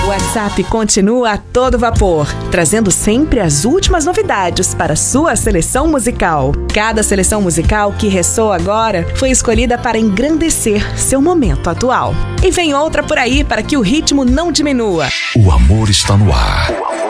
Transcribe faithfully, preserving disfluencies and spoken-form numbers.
O WhatsApp continua a todo vapor, trazendo sempre as últimas novidades para sua seleção musical. Cada seleção musical que ressoa agora foi escolhida para engrandecer seu momento atual. E vem outra por aí para que o ritmo não diminua. O amor está no ar.